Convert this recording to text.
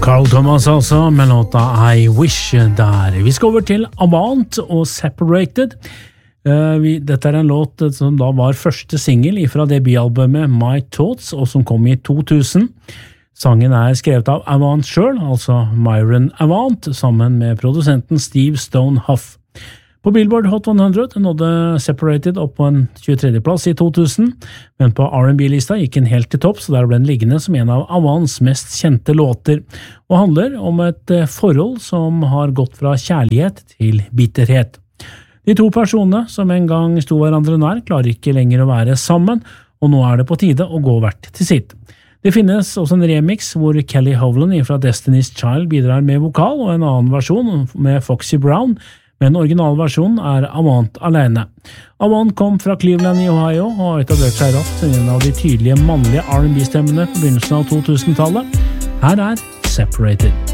Carl Thomas altså, med låta I Wish der. Vi skal over til Avant og Separated. Dette en låt som da var første single fra debutalbumet My Thoughts, og som kom i 2000. Sangen skrevet av Avant selv, altså Myron Avant, sammen med produsenten Steve Stone Huff. På Billboard Hot 100 nådde Separated opp på en 23. plass i 2000, men på R&B-lista gikk den helt til topp, så der ble den liggende som en av Avants mest kjente låter, og handler om et forhold som har gått fra kjærlighet til bitterhet. De to personene som en gang sto hverandre nær klarer ikke lenger å være sammen, og nå det på tide å gå hvert til sitt. Det finnes også en remix hvor Kelly Hovland fra Destiny's Child bidrar med vokal, og en annen versjon med Foxy Brown, men originalversjonen Avant alene. Avant kom fra Cleveland i Ohio og har etablert seg raskt som en av de tydelige mannlige R&B-stemmene på begynnelsen av 2000-tallet. Her Separated.